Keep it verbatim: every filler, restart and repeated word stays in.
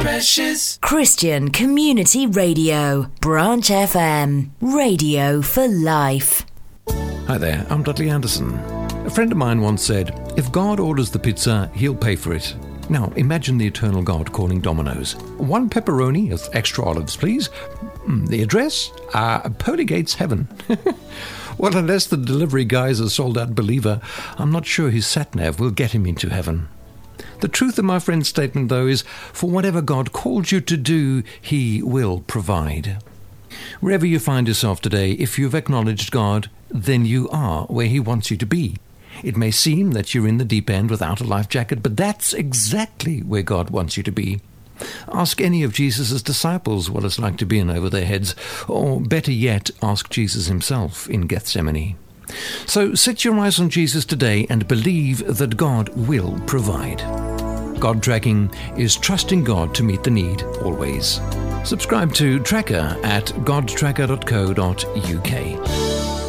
Precious. Christian Community Radio, Branch F M, radio for life. Hi there, I'm Dudley Anderson. A friend of mine once said, if God orders the pizza, he'll pay for it. Now, imagine the eternal God calling Domino's. One pepperoni with extra olives, please. The address? Uh, Pearly Gates Heaven. Well, unless the delivery guy is a sold-out believer, I'm not sure his sat-nav will get him into heaven. The truth of my friend's statement, though, is for whatever God calls you to do, he will provide. Wherever you find yourself today, if you've acknowledged God, then you are where he wants you to be. It may seem that you're in the deep end without a life jacket, but that's exactly where God wants you to be. Ask any of Jesus' disciples what it's like to be in over their heads, or better yet, ask Jesus himself in Gethsemane. So set your eyes on Jesus today and believe that God will provide. God Tracking is trusting God to meet the need always. Subscribe to Tracker at god tracker dot co dot uk.